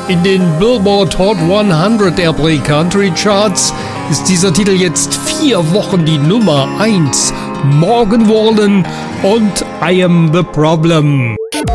In den Billboard Hot 100 Airplay Country Charts ist dieser Titel jetzt 4 Wochen die Nummer 1. Morgan Wallen und I Am the Problem.